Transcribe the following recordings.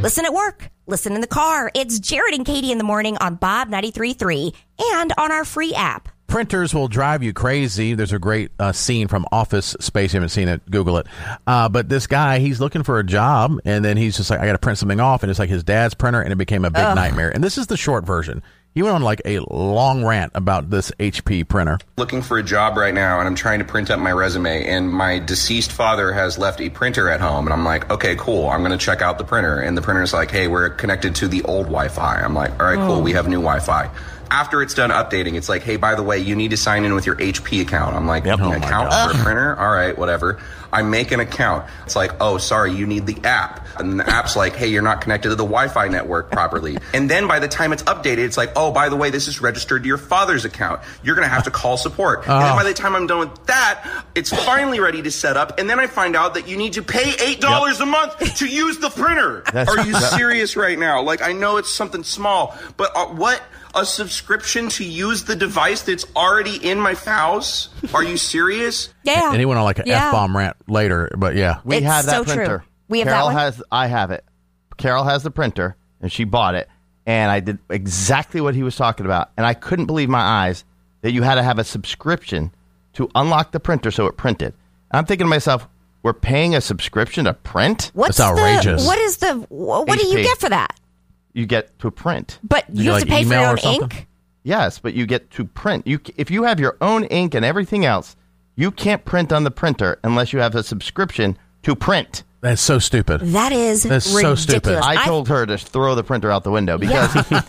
Listen at work. Listen in the car. It's Jared and Katie in the morning on Bob 93.3 and on our free app. Printers will drive you crazy. There's a great scene from Office Space. You haven't seen it, Google it. But this guy, he's looking for a job, and then he's just like, I got to print something off, and it's like his dad's printer, and it became a big nightmare. And this is the short version. He went on like a long rant about this HP printer. Looking for a job right now, and I'm trying to print up my resume, and my deceased father has left a printer at home, and I'm like, okay, cool, I'm going to check out the printer. And the printer's like, hey, we're connected to the old Wi-Fi. I'm like, all right, cool, we have new Wi-Fi. After it's done updating, it's like, hey, by the way, you need to sign in with your HP account. I'm like, an account for a printer? All right, whatever. I make an account. It's like, oh, sorry, you need the app. And the app's like, hey, you're not connected to the Wi-Fi network properly. And then by the time it's updated, it's like, oh, by the way, this is registered to your father's account. You're going to have to call support. And then by the time I'm done with that, it's finally ready to set up. And then I find out that you need to pay $8 a month to use the printer. Are you serious right now? Like, I know it's something small, but what? A subscription to use the device that's already in my house? Are you serious? Yeah. And he went on like an F-bomb rant later, but yeah. We have that printer. True. We have Carol that one? I have it. Carol has the printer, and she bought it, and I did exactly what he was talking about, and I couldn't believe my eyes that you had to have a subscription to unlock the printer so it printed. And I'm thinking to myself, we're paying a subscription to print? That's outrageous. What do you get for that? You get to print. But you have to pay for your own ink? Yes, but you get to print. If you have your own ink and everything else, you can't print on the printer unless you have a subscription to print. That's so stupid. That's ridiculous. So stupid. I told her to throw the printer out the window because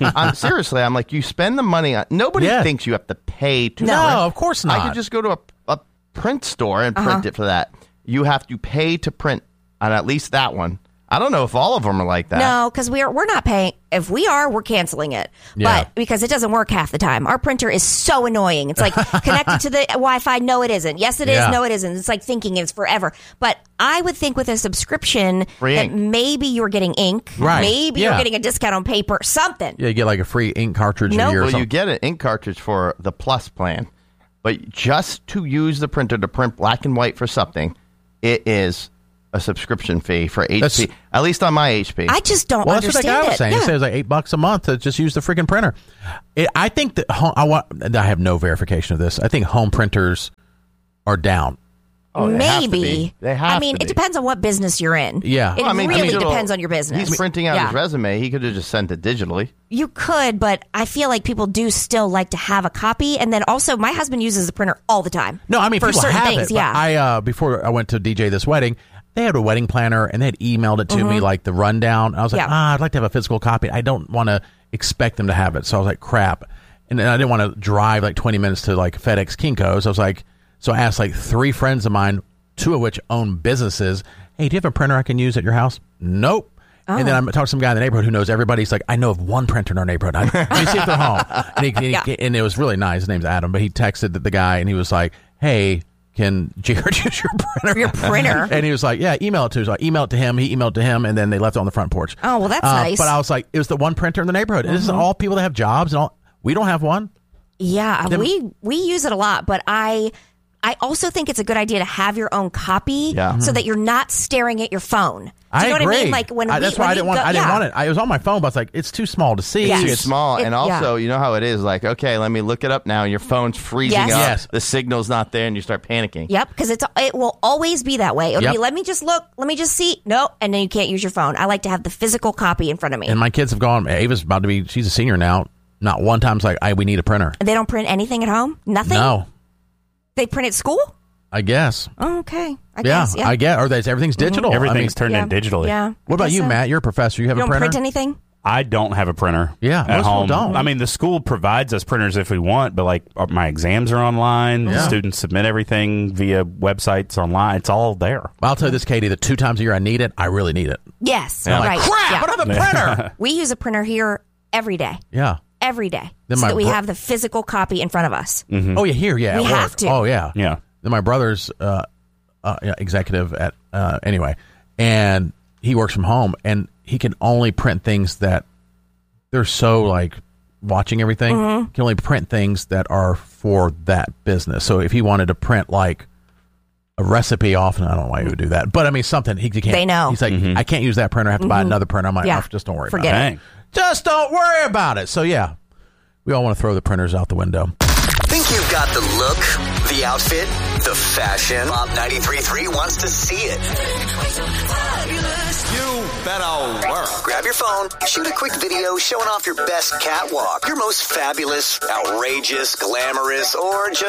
I'm like, you spend the money on. Nobody thinks you have to pay to. No, print. of course not. I could just go to a print store and print it for that. You have to pay to print on at least that one. I don't know if all of them are like that. No, because we're not paying. If we are, we're canceling it. Yeah. But because it doesn't work half the time. Our printer is so annoying. It's like connected to the Wi-Fi. No, it isn't. Yes, it is. No, it isn't. It's like thinking it's forever. But I would think with a subscription that maybe you're getting ink. Right. Maybe you're getting a discount on paper. Something. Yeah, you get like a free ink cartridge a year or something. You get an ink cartridge for the Plus plan. But just to use the printer to print black and white for something, it is a subscription fee for HP, at least on my HP. I just don't understand that's what that guy was saying. Yeah. He said it was like $8 a month to just use the freaking printer. I think that I have no verification of this. I think home printers are down. Oh, maybe. They have to it be. depends on what business you're in. Yeah. It really depends on your business. He's printing out his resume. He could have just sent it digitally. You could, but I feel like people do still like to have a copy. And then also, my husband uses the printer all the time. No, I mean, for people certain have things. it. Yeah. I before I went to DJ this wedding, they had a wedding planner and they had emailed it to me, like the rundown. I was like, I'd like to have a physical copy. I don't want to expect them to have it. So I was like, crap. And then I didn't want to drive like 20 minutes to like FedEx Kinko's. I was like, so I asked like 3 friends of mine, 2 of which own businesses. Hey, do you have a printer I can use at your house? Nope. Oh. And then I talked to some guy in the neighborhood who knows everybody. He's like, I know of one printer in our neighborhood. Let me see if they're home. And it was really nice. His name's Adam, but he texted the guy and he was like, hey, can Jared use your printer? Your printer? And he was like, yeah, email it to him. So I emailed it to him. He emailed it to him, and then they left it on the front porch. Oh, well, that's nice. But I was like, it was the one printer in the neighborhood. And this is all people that have jobs. And all. We don't have one. Yeah, we use it a lot, but I also think it's a good idea to have your own copy so that you're not staring at your phone. Do you know agree. what I mean? Like that's why I didn't want it. I was on my phone, but I was like, it's too small to see. Yes. It's small, and also, you know how it is. Like, okay, let me look it up now. And your phone's freezing up. Yes. The signal's not there, and you start panicking. Yep, because it will always be that way. It'll be, let me just look, let me just see. No, and then you can't use your phone. I like to have the physical copy in front of me. And my kids have gone. Ava's about to be. She's a senior now. Not one time's like, we need a printer. They don't print anything at home. Nothing. No. They print at school. I guess. Oh, okay. I guess. Yeah. I guess. Or everything's digital. Everything's turned in digitally. Yeah. What about you, Matt? You're a professor. You have a printer? You don't print anything? I don't have a printer. Yeah, at most people home. don't. I mean, the school provides us printers if we want, but like my exams are online. Yeah. Students submit everything via websites online. It's all there. I'll tell you this, Katie. The 2 times a year I need it, I really need it. Yes. And I'm Right. like, crap! I don't have a printer. We use a printer here every day. Yeah. Every day. Then so that we have the physical copy in front of us. Oh, yeah, here, yeah. We at have work. to. Oh, yeah. Yeah. Then my brother's executive at anyway, and he works from home, and he can only print things that they're so like watching everything. He can only print things that are for that business. So if he wanted to print like a recipe off, and I don't know why he would do that. But I mean, something he can't. They know. He's like, I can't use that printer. I have to buy another printer. I'm like, Yeah. oh, just don't worry Forget about it. Just don't worry about it. So yeah, we all want to throw the printers out the window. Think you've got the look, the outfit, the fashion? Bob 93.3 wants to see it. You better work. Grab your phone, shoot a quick video showing off your best catwalk, your most fabulous, outrageous, glamorous, or just